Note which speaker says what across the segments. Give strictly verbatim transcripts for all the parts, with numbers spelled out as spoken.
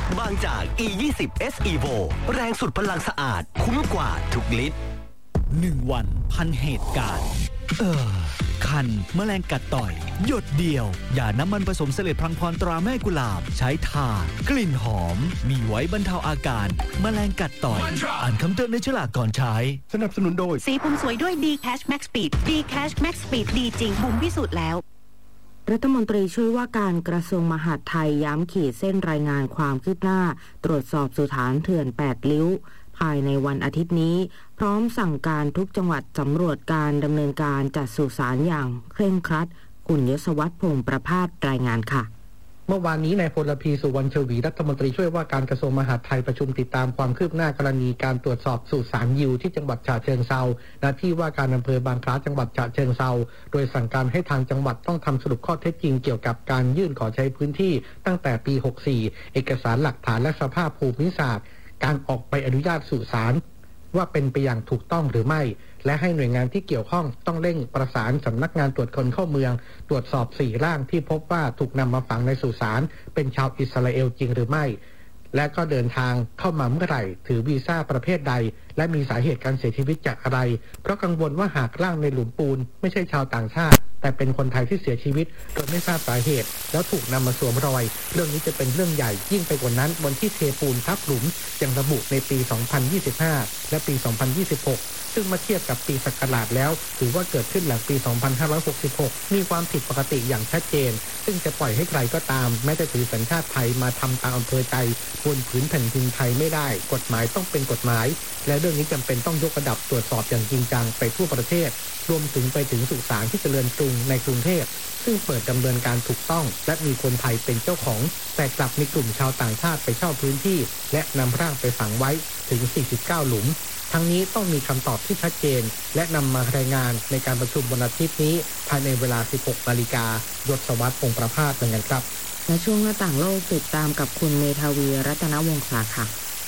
Speaker 1: บางจาก อี ยี่สิบ เอส Evo แรงสุดพลังสะอาดคุ้มกว่าทุกลิตร
Speaker 2: หนึ่งวันพันเหตุการณ์เออคันแมลงกัดต่อยหยดเดียวอย่าน้ำมันผสมเสลดพลังพรตราแม่กุหลาบใช้ทากลิ่นหอมมีไว้บรรเทาอาการแมลงกัดต่อยอ่านคำเตือนในฉลากก่อนใช้
Speaker 3: สนับสนุนโดย
Speaker 4: สีผมสวยด้วย D Cash Max Speed D Cash Max Speed ดีจริงบุ๋มพิสูจน์แล้ว
Speaker 5: รัฐมนตรีช่วยว่าการกระทรวงมหาดไทยย้ำขีดเส้นรายงานความคืบหน้าตรวจสอบสุสานเถื่อนแปดริ้วภายในวันอาทิตย์นี้พร้อมสั่งการทุกจังหวัดสำรวจการดำเนินการจัดสุสานอย่างเคร่งครัดคุณยศวัฒน์พงษ์ประภาสรายงานค่ะ
Speaker 3: เมื่อวานนี้นายพลพีสุวรรณชวีรัฐมนตรีช่วยว่าการกระทรวงมหาดไทยประชุมติดตามความคืบหน้ากรณีการตรวจสอบสุสานยิวที่จังหวัดฉะเชิงเทราหน้าที่ว่าการอำเภอบางคล้าจังหวัดฉะเชิงเทราโดยสั่งการให้ทางจังหวัดต้องทำสรุปข้อเท็จจริงเกี่ยวกับการยื่นขอใช้พื้นที่ตั้งแต่ปีหกสี่เอกสารหลักฐานและสภาพภูมิศาสตร์การออกใบอนุญาตสุสานว่าเป็นไปอย่างถูกต้องหรือไม่และให้หน่วยงานที่เกี่ยวข้องต้องเร่งประสานสำนักงานตรวจคนเข้าเมืองตรวจสอบสี่ร่างที่พบว่าถูกนำมาฝังในสุสานเป็นชาวอิสราเอลจริงหรือไม่และก็เดินทางเข้ามาเมื่อไหร่ถือวีซ่าประเภทใดและมีสาเหตุการเสียชีวิตจากอะไรเพราะกังวลว่าหากร่างในหลุมปูนไม่ใช่ชาวต่างชาติแต่เป็นคนไทยที่เสียชีวิตโดยไม่ทราบสาเหตุแล้วถูกนำมาสวมรอยเรื่องนี้จะเป็นเรื่องใหญ่ยิ่งไปกว่านั้นบนที่เทปูนทับหลุมยังระบุในปี สองพันยี่สิบห้า และปี สองพันยี่สิบหกซึ่งมาเทียบกับปีศักราชแล้วถือว่าเกิดขึ้นหลังปี สองพันห้าร้อยหกสิบหก มีความผิดปกติอย่างชัดเจนซึ่งจะปล่อยให้ใครก็ตามแม้แต่ถือสัญชาติไทยมาทำตามอำเภอใจบนผืนแผ่นดินไทยไม่ได้กฎหมายต้องเป็นกฎหมายและเรื่องนี้จำเป็นต้องยกระดับตรวจสอบอย่างจริงจังไปทั่วประเทศรวมถึงไปถึงสุสานที่เจริญกรุงในกรุงเทพซึ่งเปิดดำเนินการถูกต้องและมีคนไทยเป็นเจ้าของแต่กลับมีกลุ่มชาวต่างชาติไปเช่าพื้นที่และนำร่างไปฝังไว้ถึงสี่สิบเก้าหลุมทั้งนี้ต้องมีคำตอบที่ชัดเจนและนำมารายงานในการประชุมวันอาทิตย์นี้ภายในเวลา สิบหกนาฬิกายศวัฒน์พงษ์ประภาสเหมือนกันครับ
Speaker 5: และช่วงหน้าต่างโลกติดตามกับคุณเมธาวีรัตนวงศ์ค่ะ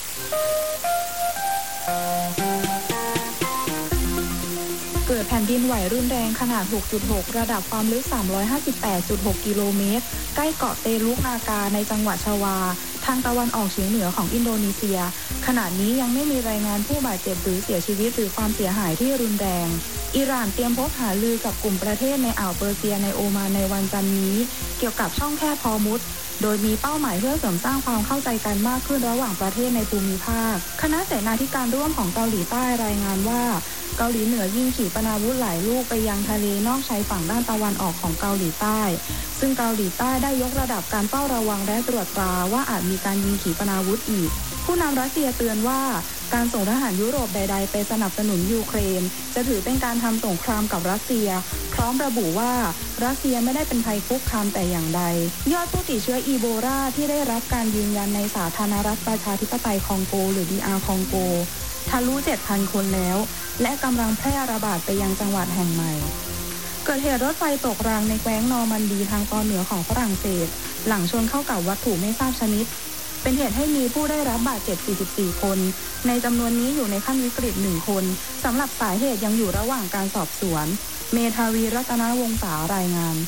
Speaker 6: เกิดแผ่นดินไหวรุนแรงขนาด หกจุดหก ระดับความลึก สามร้อยห้าสิบแปดจุดหก กิโลเมตรใกล้เกาะเตลุกนากาในจังหวัดชวาทางตะวันออกเฉียงเหนือของอินโดนีเซียขณะนี้ยังไม่มีรายงานผู้บาดเจ็บหรือเสียชีวิตหรือความเสียหายที่รุนแรงอิหร่านเตรียมพบหารือกับกลุ่มประเทศในอ่าวเปอร์เซียในโอมานในวันจันทร์นี้เกี่ยวกับช่องแคบฮอร์มุซโดยมีเป้าหมายเพื่อเสริมสร้างความเข้าใจกันมากขึ้นระหว่างประเทศในภูมิภาคคณะเสนาธิการร่วมของเกาหลีใต้รายงานว่าเกาหลีเหนือยิงขีปนาวุธหลายลูกไปยังทะเลนอกชายฝั่งด้านตะวันออกของเกาหลีใต้ซึ่งเกาหลีใต้ได้ยกระดับการเฝ้าระวังและตรวจตราว่าอาจมีการยิงขีปนาวุธอีกผู้นำรัสเซียเตือนว่าการส่งทหารยุโรปใดๆไปสนับสนุนยูเครนจะถือเป็นการทำสงครามกับรัสเซียพร้อมระบุว่ารัสเซียไม่ได้เป็นภัยคุกคามแต่อย่างใดยอดผู้ติดเชื้ออีโบลาที่ได้รับการยืนยันในสาธารณรัฐประชาธิปไตยคองโกหรือ ดี อาร์ คองโกทะลุ เจ็ดพัน คนแล้วและกำลังแพร่ระบาดไปยังจังหวัดแห่งใหม่เกิดเหตุรถไฟตกรางในแคว้นนอร์มันดีทางตอนเหนือของฝรั่งเศสหลังชนเข้ากับวัตถุไม่ทราบชนิดเป็นเหตุให้มีผู้ได้รับบาดเจ็บสี่สิบสี่คนในจำนวนนี้อยู่ในขั้นวิกฤตหนึ่งคนสำหรับสาเหตุยังอยู่ระหว่างการสอบสวนเมธาวีรัตนวงศ์รายงาน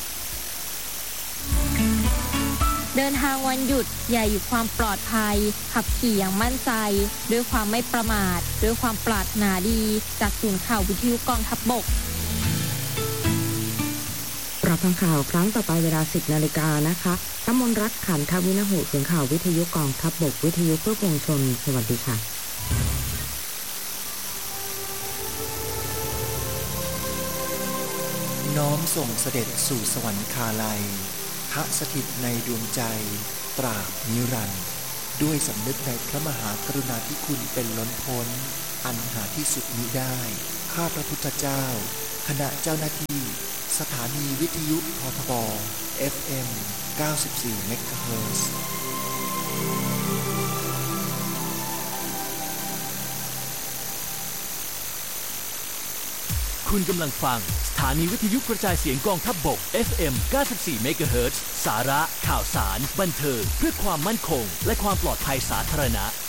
Speaker 7: เดินทางวันหยุดอย่าอยู่ความปลอดภัยขับขี่อย่างมั่นใจด้วยความไม่ประมาทด้วยความปรารถนาดีจากศูนย์ข่าววิทยุกองทัพบก
Speaker 5: รับฟังข่าวครั้งต่อไปเวลา สิบนาฬิกานะคะกมลรัตน์ขันธวินหุศูนย์ข่าววิทยุกองทัพบกวิทยุเพื่อปวงชนสวัสดีค่ะ
Speaker 8: น้อมส่งเสด็จสู่สวรรคาลัยพระสถิตในดวงใจตราบนิรันดร์ด้วยสำนึกในพระมหากรุณาธิคุณเป็นล้นพ้นอันหาที่สุดมิได้ข้าพระพุทธเจ้าคณะเจ้าหน้าที่สถานีวิทยุททบ เอฟ เอ็ม เก้าสิบสี่ เมกะเฮิรตซ์
Speaker 2: คุณกำลังฟังสถานีวิทยุกระจายเสียงกองทัพบก เอฟ เอ็ม เก้าสิบสี่ เมกะเฮิรตซ์ สาระข่าวสารบันเทิงเพื่อความมั่นคงและความปลอดภัยสาธารณะ